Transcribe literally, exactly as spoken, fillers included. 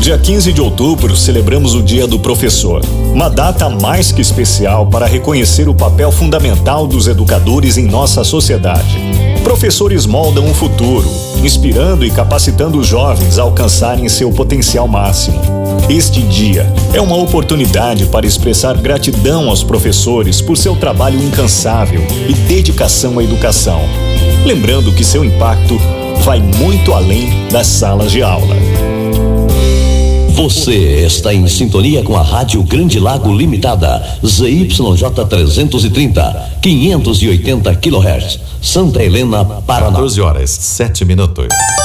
dia quinze de outubro, celebramos o Dia do Professor, uma data mais que especial para reconhecer o papel fundamental dos educadores em nossa sociedade. Professores moldam o futuro, inspirando e capacitando os jovens a alcançarem seu potencial máximo. Este dia é uma oportunidade para expressar gratidão aos professores por seu trabalho incansável e dedicação à educação, lembrando que seu impacto vai muito além das salas de aula. Você está em sintonia com a Rádio Grande Lago Limitada, Z Y J trezentos e trinta, quinhentos e oitenta quilohertz, Santa Helena, Paraná. doze horas, sete minutos.